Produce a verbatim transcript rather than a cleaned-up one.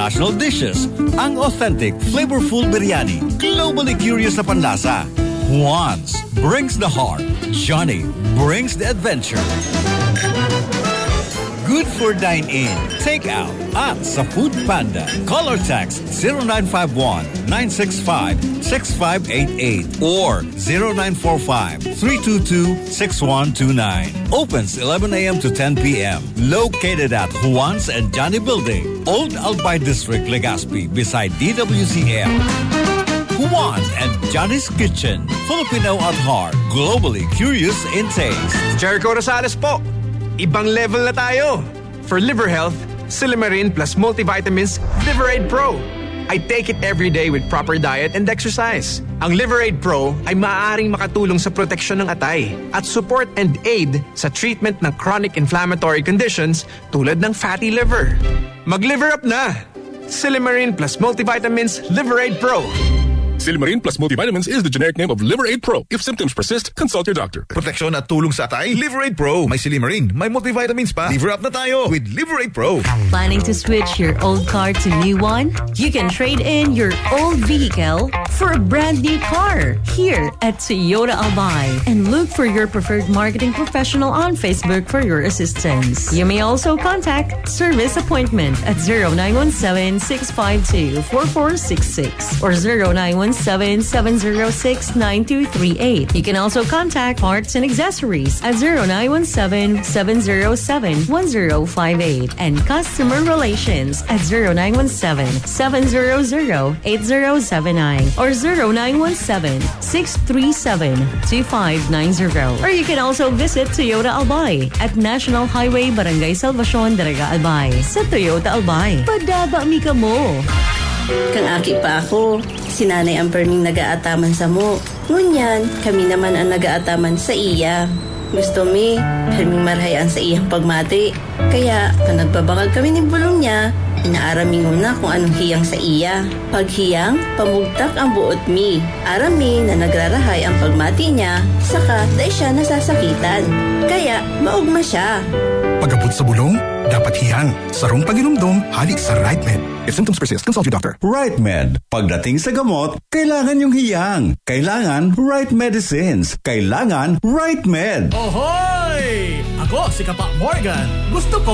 international dishes. Ang authentic, flavorful biryani. Globally curious na panlasa. Juan's brings the heart. Johnny brings the adventure. Good for dine-in, take-out at sa Food Panda. Call or text zero nine five one, nine six five, six five eight eight or zero nine four five, three two two, six one two nine. Opens eleven a.m. to ten p.m. Located at Juan's and Johnny Building, Old Albay District, Legazpi, beside D W C L. Juan and Johnny's Kitchen. Filipino at heart. Globally curious in taste. Jericho Rosales po. Ibang level na tayo. For liver health, Silimarin plus multivitamins Liverade Pro. I take it every day with proper diet and exercise. Ang Liverade Pro ay maaaring makatulong sa proteksyon ng atay at support and aid sa treatment ng chronic inflammatory conditions tulad ng fatty liver. Mag-liver up na! Silimarin plus multivitamins Liverade Pro. Silimarin plus multivitamins is the generic name of Liverade Pro. If symptoms persist, consult your doctor. Proteksyon at tulong sa atay, Liverade Pro. May Silimarin, may multivitamins pa. Liver up na tayo with Liverade Pro. Planning to switch your old car to new one? You can trade in your old vehicle for a brand new car here at Toyota Albay. And look for your preferred marketing professional on Facebook for your assistance. You may also contact Service Appointment at zero nine one seven, six five two, four four six six or zero nine one seven, seven zero six, nine two three eight. You can also contact Parts and Accessories at zero nine one seven, seven zero seven, one zero five eight and Customer Relations at zero nine one seven, seven zero zero, eight zero seven nine or zero nine one seven, six three seven, two five nine zero. Or you can also visit Toyota Albay at National Highway Barangay Salvacion, Daraga Albay. Sa Toyota Albay, padaba mi ka mo. Kang aki pa ako, sinanay ang perming nagaataman sa mo. Ngunyan, kami naman ang nagaataman sa iya. Gusto mi, perming marhayan sa iyang pagmati. Kaya, kung nagbabakal kami ni bulong niya, inaarami na kung anong hiyang sa iya. Pag hiyang, pamugtak ang buot mi. Arami na nagrarahay ang pagmati niya, saka dahil siya nasasakitan. Kaya, maugma siya. Pagabot sa bulong, dapat hiyang. Sarong paginumdum, halik sa RightMed. If symptoms persist, consult your doctor. RightMed. Pagdating sa gamot, kailangan yung hiyang. Kailangan Right Medicines. Kailangan RightMed. Ohoy! Ako si Kapa Morgan. Gusto ko